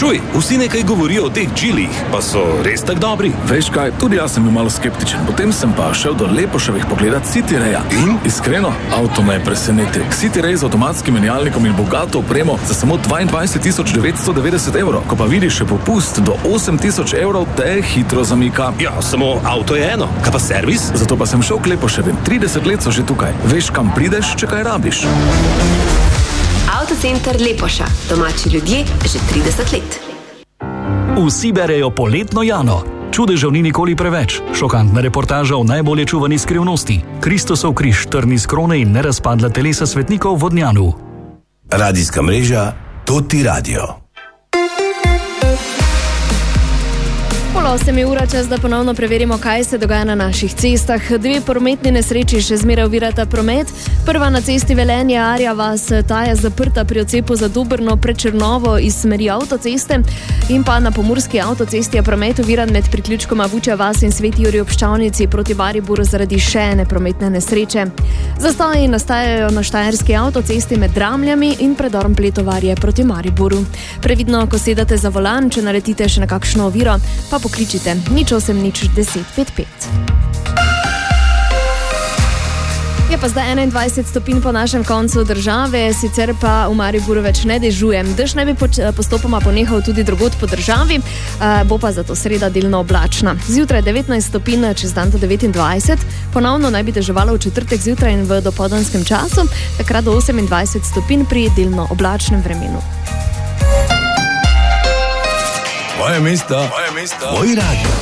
Čuj, vsi nekaj govorijo o teh džilih, pa so res tak dobri. Veš kaj, tudi jaz sem bil malo skeptičen. Potem sem pa šel do Lepoševih pogledat City Raya. In iskreno, avto me je presenetil. City Ray z avtomatskim menjalnikom in bogato opremo za samo 22.990 evrov. Ko pa vidiš še popust do 8.000 evrov, te hitro zamika. Ja, samo avto je eno. Kaj pa servis? Zato pa sem šel k Lepoševim. 30 let so že tukaj. Veš, kam prideš, če kaj rabiš. Avtocenter Lepoša. Domači ljudje že 30 let. Vsi berejo Poletno Jano. Čudežev ni nikoli preveč. Šokantna reportaža o najbolje čuvani skrivnosti. Kristusov križ, trni z krone in nerazpadla telesa svetnikov v Vodnjanu. Radijska mreža Toti Radio. 7:30 ura, čas, da ponovno preverimo, kaj se dogaja na naših cestah. 2 prometni nesreči še zmeraj ovirata promet. Prva na cesti Velenje Arja vas, ta je zaprta pri odcepu za Dobrno pred Črnovo iz smeri avtoceste, in pa na pomurski avtocesti je promet oviran med priključkoma Vučja vas in Sveti Jurij ob Ščavnici proti Mariboru zaradi še ene prometne nesreče. Zastoji nastajajo na štajerski avtocesti med Dramljami in predorom Pletovarje proti Mariboru. Previdno, ko sedate za volan, če naletite še na kakšno oviro, pa pokličite 08 10 55. Je pa zdaj 21 stopinj po našem koncu države, sicer pa v Mariboru več ne dežuje. Dež naj bi postopoma ponehal tudi drugod po državi, bo pa zato sreda delno oblačna. Zjutraj 19 stopinj, čez dan do 29, ponovno naj bi deževalo v četrtek zjutraj in v dopoldanskem času, takrat do 28 stopinj pri delno oblačnem vremenu. Moje mesto, tvoj radio.